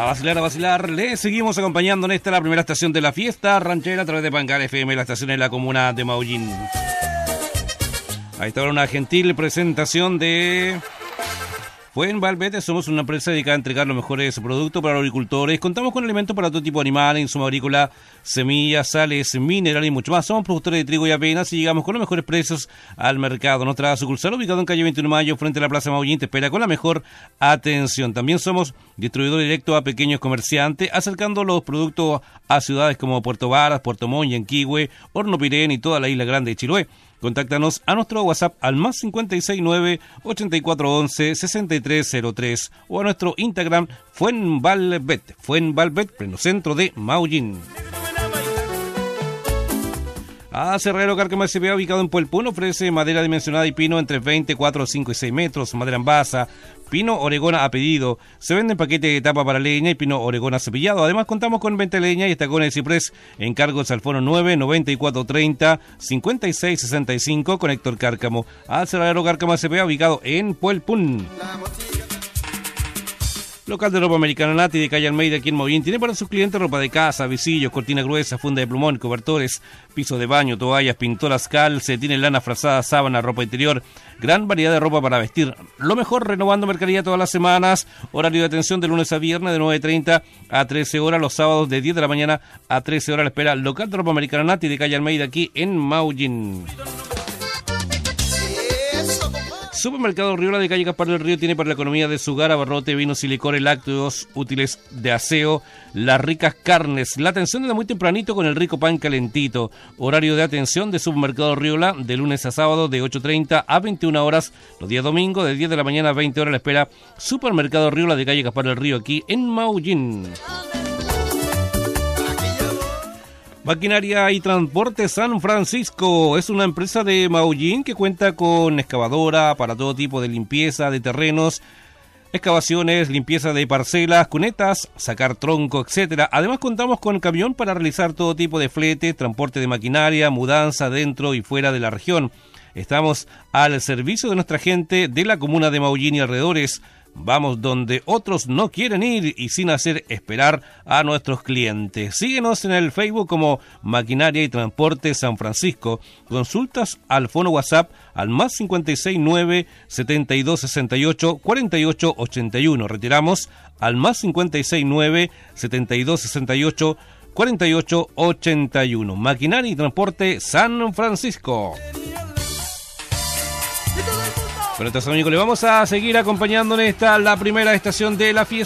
a vacilar. Le seguimos acompañando en esta, la primera estación de la fiesta ranchera a través de Pancar FM, la estación en la comuna de Maullín. Ahí está ahora una gentil presentación de Fuenvalvete. Somos una empresa dedicada a entregar los mejores productos para los agricultores. Contamos con alimentos para todo tipo de animales, insumo agrícola, semillas, sales, minerales y mucho más. Somos productores de trigo y avenas y llegamos con los mejores precios al mercado. Nuestra sucursal, ubicada en calle 21 de Mayo, frente a la Plaza Maullín, te espera con la mejor atención. También somos distribuidor directo a pequeños comerciantes, acercando los productos a ciudades como Puerto Varas, Puerto Montt, Yanquihue, Horno Pirén y toda la isla grande de Chiloé. Contáctanos a nuestro WhatsApp al más 569-8411-6303 o a nuestro Instagram Fuenvalvet, pleno centro de Maullín. Cerrero Cárcamo S.p.A., ubicado en Puelpún, ofrece madera dimensionada y pino entre 20, 4, 5 y 6 metros, madera en basa, pino oregona a pedido. Se vende en paquete de tapa para leña y pino oregona cepillado. Además contamos con venta de leña y estacones de ciprés. Encargos al fono 9-9430-5665 con Héctor Cárcamo. Cerrero Cárcamo S.p.A., ubicado en Puelpún. Local de ropa americana Nati de calle Almeida aquí en Maullín tiene para sus clientes ropa de casa, visillos, cortina gruesa, funda de plumón, cobertores, piso de baño, toallas, pintoras, calcetines, lana frazada, sábana, ropa interior, gran variedad de ropa para vestir. Lo mejor, renovando mercadería todas las semanas, horario de atención de lunes a viernes de 9:30 a 13 horas, los sábados de 10 de la mañana a 13 horas. La espera local de ropa americana Nati de calle Almeida aquí en Maullín. Supermercado Riola de calle Gaspar del Río tiene para la economía de su hogar abarrote, vinos y licores, lácteos, útiles de aseo, las ricas carnes. La atención desde muy tempranito con el rico pan calentito. Horario de atención de Supermercado Riola de lunes a sábado de 8:30 a 21 horas. Los días domingos de 10 de la mañana a 20 horas. La espera Supermercado Riola de calle Gaspar del Río aquí en Maullín. Maquinaria y Transporte San Francisco es una empresa de Maullín que cuenta con excavadora para todo tipo de limpieza de terrenos, excavaciones, limpieza de parcelas, cunetas, sacar tronco, etcétera. Además contamos con camión para realizar todo tipo de flete, transporte de maquinaria, mudanza dentro y fuera de la región. Estamos al servicio de nuestra gente de la comuna de Maullín y alrededores. Vamos donde otros no quieren ir y sin hacer esperar a nuestros clientes. Síguenos en el Facebook como Maquinaria y Transporte San Francisco. Consultas al fono WhatsApp al más 569-7268-4881. Retiramos al más 569-7268-4881. Maquinaria y Transporte San Francisco. Bueno, entonces, amigos, le vamos a seguir acompañando en esta, la primera estación de la fiesta.